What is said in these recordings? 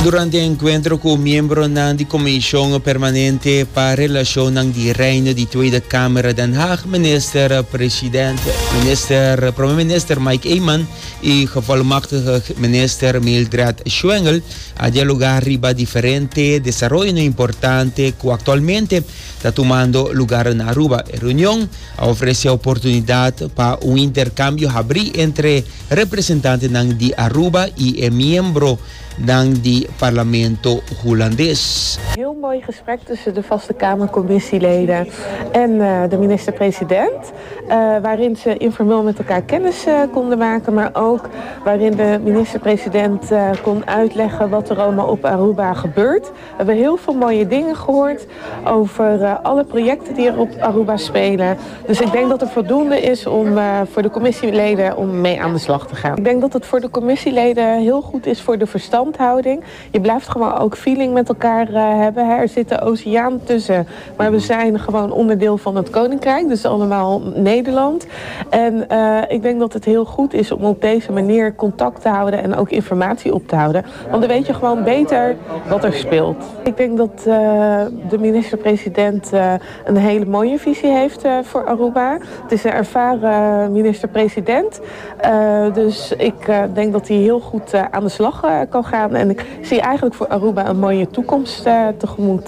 Durante el encuentro con miembros de la Comisión Permanente para Relación di Reino de Tweede Kamer Den Haag, minister-president, Premier Minister Mike Eyman y gevolmachtigde minister Mildred Schwengel a dialogar riba diferente desarrollo importante que actualmente está tomando lugar en Aruba. La reunión ofrece oportunidad para un intercambio abrir entre representantes de Aruba y el miembro dan die parlemento Hollandees. Heel mooi gesprek tussen de Vaste Kamercommissieleden en de minister-president. Waarin ze informeel met elkaar kennis konden maken, maar ook waarin de minister-president kon uitleggen wat er allemaal op Aruba gebeurt. We hebben heel veel mooie dingen gehoord over alle projecten die er op Aruba spelen. Dus ik denk dat er voldoende is om voor de commissieleden om mee aan de slag te gaan. Ik denk dat het voor de commissieleden heel goed is voor de verstandhouding. Je blijft gewoon ook feeling met elkaar hebben. Er zit de oceaan tussen, maar we zijn gewoon onderdeel van het Koninkrijk, dus allemaal Nederland. En ik denk dat het heel goed is om op deze manier contact te houden en ook informatie op te houden. Want dan weet je gewoon beter wat er speelt. Ik denk dat de minister-president een hele mooie visie heeft voor Aruba. Het is een ervaren minister-president. Dus ik denk dat hij heel goed aan de slag kan gaan. En ik zie eigenlijk voor Aruba een mooie toekomst tegemoet.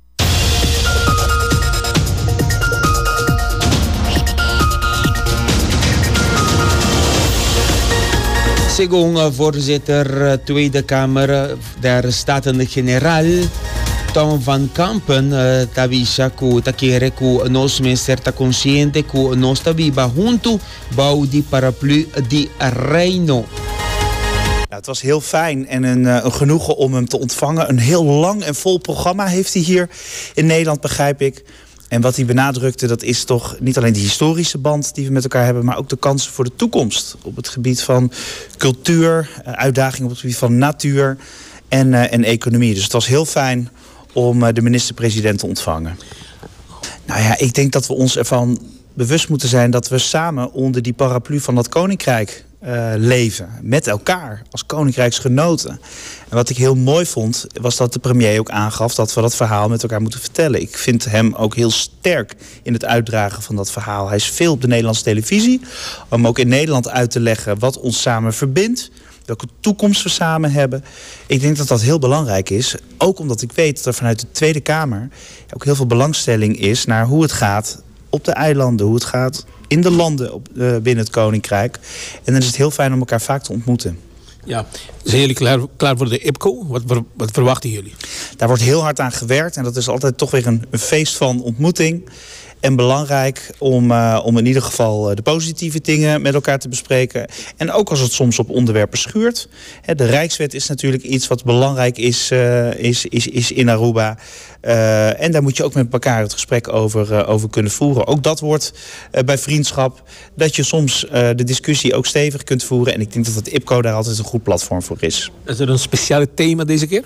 Según voorzitter Tweede Kamer der Staten-Generaal Tom van Kampen tabisha ku takere ku nos minister ta consciente ku nos tabiba junto bouw die paraplu di Reino. Het was heel fijn en een genoegen om hem te ontvangen. Een heel lang en vol programma heeft hij hier in Nederland, begrijp ik. En wat hij benadrukte, dat is toch niet alleen die historische band die we met elkaar hebben, maar ook de kansen voor de toekomst. Op het gebied van cultuur, uitdagingen op het gebied van natuur en economie. Dus het was heel fijn om de minister-president te ontvangen. Nou ja, ik denk dat we ons ervan bewust moeten zijn dat we samen onder die paraplu van dat koninkrijk leven. Met elkaar, als koninkrijksgenoten. En wat ik heel mooi vond, was dat de premier ook aangaf dat we dat verhaal met elkaar moeten vertellen. Ik vind hem ook heel sterk in het uitdragen van dat verhaal. Hij is veel op de Nederlandse televisie, om ook in Nederland uit te leggen wat ons samen verbindt. Welke toekomst we samen hebben. Ik denk dat dat heel belangrijk is. Ook omdat ik weet dat er vanuit de Tweede Kamer ook heel veel belangstelling is naar hoe het gaat op de eilanden, hoe het gaat in de landen binnen het Koninkrijk. En dan is het heel fijn om elkaar vaak te ontmoeten. Ja, zijn jullie klaar voor de IPCO? Wat verwachten jullie? Daar wordt heel hard aan gewerkt en dat is altijd toch weer een feest van ontmoeting. En belangrijk om in ieder geval de positieve dingen met elkaar te bespreken. En ook als het soms op onderwerpen schuurt. De Rijkswet is natuurlijk iets wat belangrijk is in Aruba. En daar moet je ook met elkaar het gesprek over kunnen voeren. Ook dat wordt bij vriendschap. Dat je soms de discussie ook stevig kunt voeren. En ik denk dat het IPCO daar altijd een goed platform voor is. Is er een speciale thema deze keer?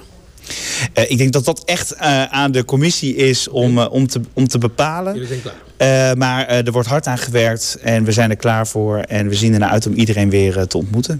Ik denk dat dat echt aan de commissie is om te bepalen. Jullie zijn klaar. Maar er wordt hard aan gewerkt en we zijn er klaar voor. En we zien ernaar uit om iedereen weer te ontmoeten.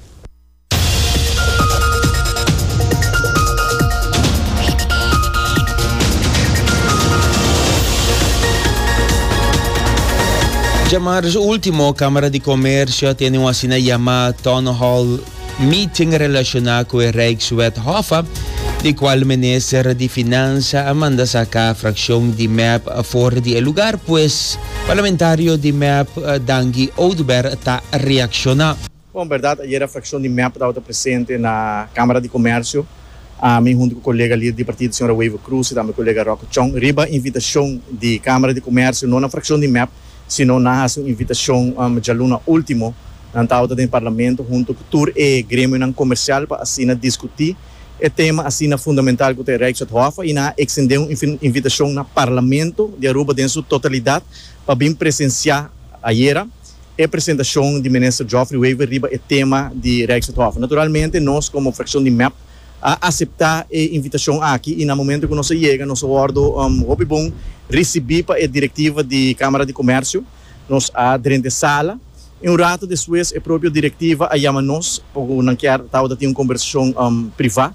Llamar último Cámara de Comercio tiene una cena llamada Town Hall Meeting relacionada con el Rijkswet HOFA, de cual minister de Finanzas Amanda saca fracción de MEP voor die lugar, pues parlamentario de MEP Dangi Oudberg está reaccionando. Bom, verdade, ayer a fracción de MEP estava presente na Câmara de Comércio. A mim, junto com o colega líder do partido, a senhora Wave Cruz, e também o colega Rocco Chong, riba a invitação de Câmara de Comércio, não na fracção de MEP, sino na invitação de aluna último, na tauta do Parlamento, junto com o TUR e Grêmio Comercial, para assim discutir o tema assim fundamental que o Rijkswet HOFA e na extender uma invitação no Parlamento de Aruba em sua totalidade para vir presenciar ayer a apresentação do ministro Geoffrey Weaver riba o tema de Rijkswet HOFA. Naturalmente, nós como fracção de MEP a aceitar a invitação aqui e no momento que nós chega, nós aguardo bom receber para a diretiva de Câmara de Comércio, nós a durante a sala. E rato depois a própria diretiva a chama nós para não quer tal de ter uma conversação privada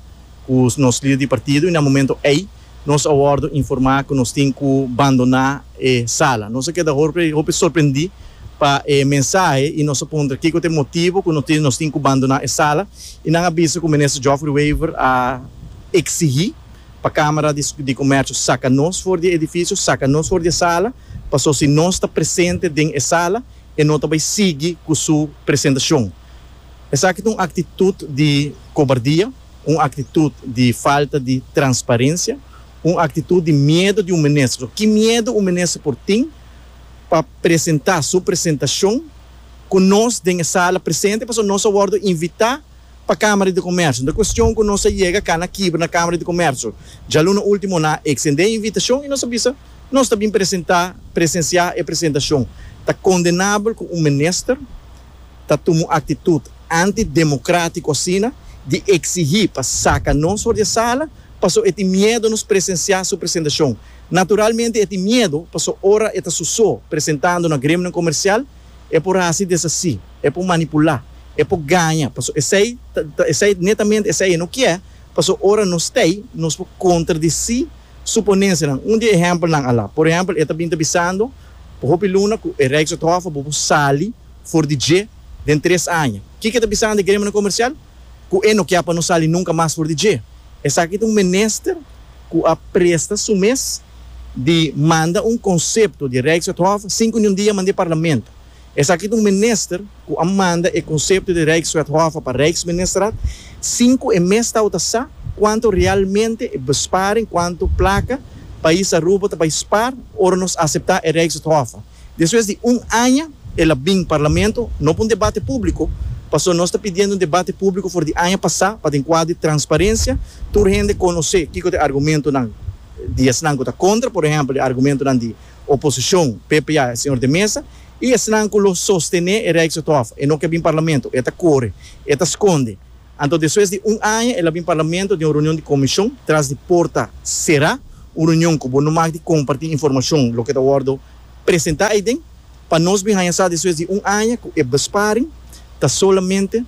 os nossos líderes de partido e no momento aí nós aguardo informar que nós temos que abandonar a sala. Nós queda surpreendi para a mensagem e nós aponta que tem motivo que nós temos que abandonar a sala e não avisa que o ministro Geoffrey Weaver a exigir para a Câmara de Comércio saca nós fora do edifício, saca nós fora da sala, para se nós está presente dentro da sala e nós também seguir com sua apresentação. Essa aqui é uma atitude de cobardia, uma atitude de falta de transparência, uma atitude de medo de um ministro. Que medo o ministro por tem para apresentar sua apresentação com nós dentro da sala presente, para nós agora invitar para a Câmara de Comércio. Da questão que nós chega cá na Câmara de Comércio, já no último na extender a invitação e nós sabemos nós também presenciar a apresentação. Está condenável com o ministro, está tomando atitude antidemocrática assim, de exigir para sacar nós fora da sala, passou esse medo de nos presenciar sua apresentação. Naturalmente, esse medo passou hora esta sussou apresentando na grêmio comercial é por assim assim, é por manipular, é por ganhar. Passou esse netamente esse aí não que é, passou hora nos tem, nos por contradizer suponência. Exemplo não lá. Por exemplo, ele também está pensando, por Luna, que o Rex Otofa por sali for DJ dentro de 3 anos. O que está pensando de grêmio comercial? Que ele não quer para não sair nunca mais for DJ. Essa aqui é um ministro que apresta o mês de manda um conceito de Rex Otofa 5 dias manda parlamento. Essa aqui é um ministro que manda o conceito de Rex Otofa para Rex Ministrat 5 mês está a quanto realmente besparem, quanto placa país aruba para spar ou nos aceitar a Rex Otofa. Depois de 1 ano ela vem parlamento não para um debate público. Passou, nós estamos pedindo um debate público por de ano passado para ter um quadro de transparência, tu gente conhecer que o argumento de Asnanco está contra, por exemplo, o argumento de oposição, PPA, senhor de mesa, e Asnanco lo sostener e Rex Otofa, e não que vem parlamento, eta corre, eta esconde. Então, depois de 1 ano, ela vem parlamento de uma reunião de comissão, traz de porta será, uma reunião que não mais de compartilhar informação, o que está guardado, apresentar aí dentro, para nós bem depois de 1 ano, que é besparem, está solamente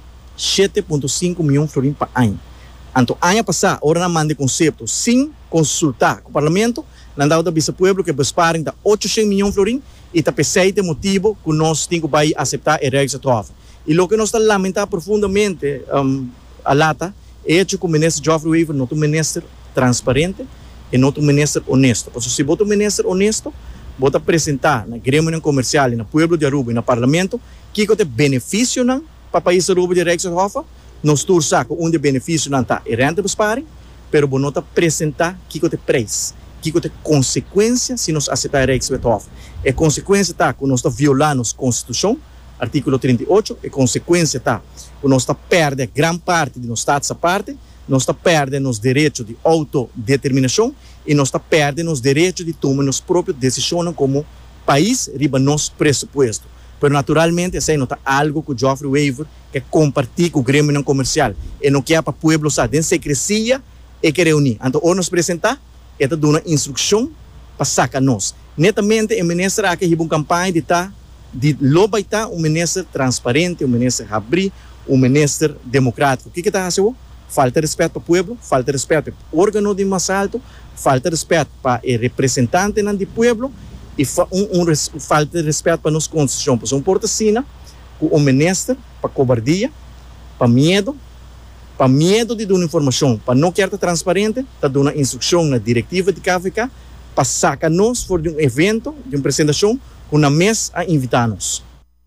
7,5 milhões de florins por ano. Então, ano passado, hora na manda conceito, sem consultar com o parlamento, na data do Pueblo, que besparem está 800 milhões de florins e está pensando motivo que nós temos que aceitar a Rex Otofa. E o que nós estamos lamentando profundamente, a lata, é que o ministro Geoffrey Weaver não é um ministro transparente e não é um ministro honesto. Porque se você é um ministro honesto, você apresentar na grêmio comercial, no Pueblo de Aruba e no parlamento, que tem benefício para o país de Aruba de Rex Otofa, nós tursa com de benefício não está renta besparem, mas você não apresentar que tem preço, que tem consequência se nós aceitar Rex Otofa. A consequência está que nós estamos violando a Constituição, artigo 38, a consequência está que nós estamos perdendo grande parte de nossa essa parte, nós estamos perdendo os direitos de autodeterminação e nós estamos perdendo os direitos de tomar nossas próprias decisões como país, riba nosso pressuposto. Mas naturalmente, isso não está algo que o Geoffrey Weaver quer compartilhar com o grêmio comercial. E não quer para o povo saber, tem secrecia e quer reunir. Então, ou nos apresentar, ele dá uma instrução para sacar nós. Netamente, o ministro aqui tem uma campanha de lobaitar um ministro transparente, um ministro abrir, um ministro democrático. O que está fazendo? Falta de respeito para o povo, falta de respeito para o órgão de mais alto, falta de respeito para o representante do povo e falta de respeito para a nossa Constituição. Porque um porta-sina, o ministro, para cobardia, para medo de dar informação, para não querer transparente, está dando instrução na diretiva de KVK, para sacar nós for de um evento, de uma apresentação, com uma mesa a invitar-nos.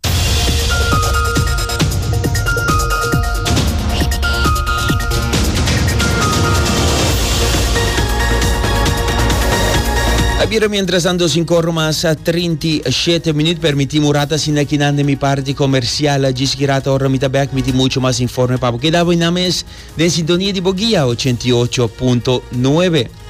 Abbiamo mientras tanto sin corro más a 37 minutos permitimos rata sin aquí nande mi parte comercial gisgirata ora mi tabak mi mucho más informe papo que davo in ames de sintonía di Boguía 88.9.